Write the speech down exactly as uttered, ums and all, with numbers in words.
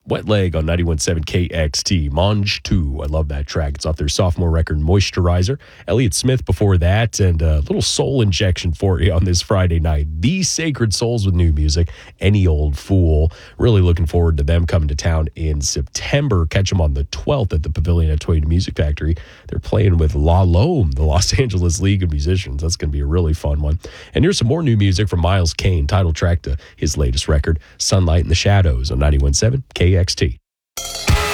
Wet Leg on ninety-one point seven K X T. Mange two. I love that track. It's off their sophomore record, Moisturizer. Elliott Smith before that, and a little soul injection for you on this Friday night. The Sacred Souls with new music. Any Old Fool. Really looking forward to them coming to town in September. Catch them on the twelfth at the Pavilion at Toyota Music Factory. They're playing with La Lome, the Los Angeles League of Musicians. That's going to be a really fun one. And here's some more new music from Miles Kane, title track to his latest record, Sunlight in the Shadows on ninety-one point seven K X T.